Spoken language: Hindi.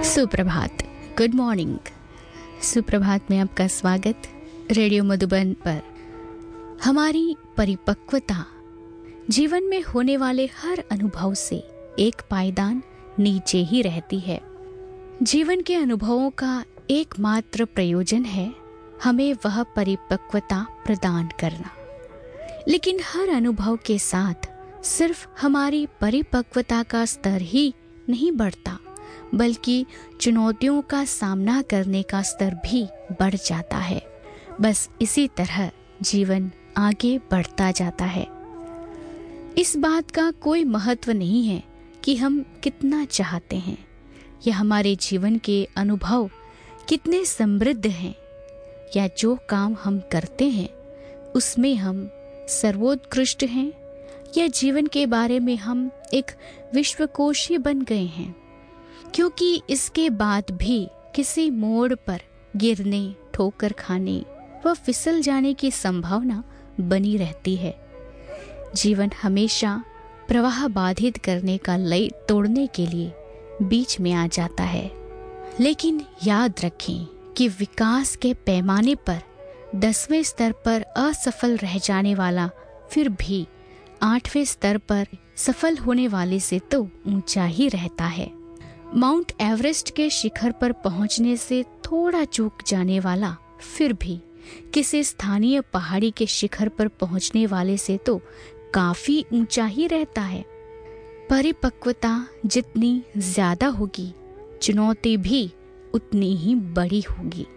सुप्रभात, गुड मॉर्निंग। सुप्रभात में आपका स्वागत रेडियो मधुबन पर। हमारी परिपक्वता जीवन में होने वाले हर अनुभव से एक पायदान नीचे ही रहती है। जीवन के अनुभवों का एकमात्र प्रयोजन है हमें वह परिपक्वता प्रदान करना। लेकिन हर अनुभव के साथ सिर्फ हमारी परिपक्वता का स्तर ही नहीं बढ़ता, बल्कि चुनौतियों का सामना करने का स्तर भी बढ़ जाता है। बस इसी तरह जीवन आगे बढ़ता जाता है। इस बात का कोई महत्व नहीं है कि हम कितना चाहते हैं या हमारे जीवन के अनुभव कितने समृद्ध हैं या जो काम हम करते हैं उसमें हम सर्वोत्कृष्ट हैं या जीवन के बारे में हम एक विश्वकोशी बन गए हैं, क्योंकि इसके बाद भी किसी मोड़ पर गिरने, ठोकर खाने व फिसल जाने की संभावना बनी रहती है। जीवन हमेशा प्रवाह बाधित करने का लय तोड़ने के लिए बीच में आ जाता है। लेकिन याद रखें कि विकास के पैमाने पर 10वें स्तर पर असफल रह जाने वाला फिर भी 8वें स्तर पर सफल होने वाले से तो ऊंचा ही रहता है। माउंट एवरेस्ट के शिखर पर पहुंचने से थोड़ा चूक जाने वाला फिर भी किसी स्थानीय पहाड़ी के शिखर पर पहुंचने वाले से तो काफी ऊंचा ही रहता है। परिपक्वता जितनी ज्यादा होगी, चुनौती भी उतनी ही बड़ी होगी।